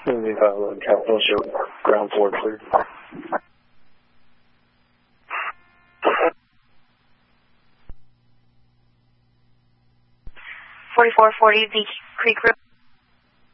Capitol show ground floor clear. 4440 Beach Creek Road.